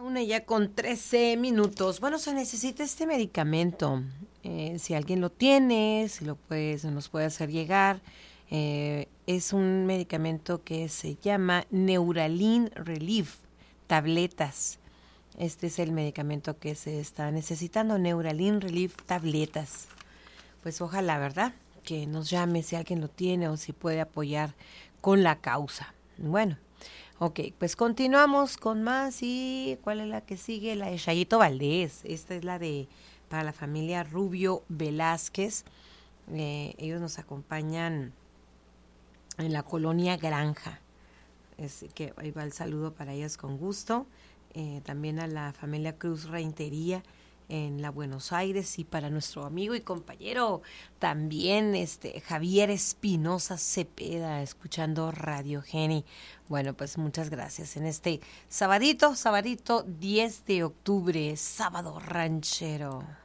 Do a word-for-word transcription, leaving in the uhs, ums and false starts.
Una ya con trece minutos. Bueno, se necesita este medicamento. Eh, si alguien lo tiene, si lo puede, se nos puede hacer llegar. Eh, es un medicamento que se llama Neuralin Relief, tabletas. Este es el medicamento que se está necesitando, Neuralin Relief, tabletas. Pues ojalá, ¿verdad? Que nos llame si alguien lo tiene o si puede apoyar con la causa. Bueno. Ok, pues continuamos con más. ¿Y cuál es la que sigue? La de Chayito Valdés. Esta es la de para la familia Rubio Velázquez. Eh, ellos nos acompañan en la colonia Granja. Es que ahí va el saludo para ellas con gusto. Eh, también a la familia Cruz Reintería en la Buenos Aires, y para nuestro amigo y compañero también este Javier Espinosa Cepeda, escuchando Radio Geni. Bueno, pues muchas gracias en este sabadito, sabadito diez de octubre, sábado ranchero.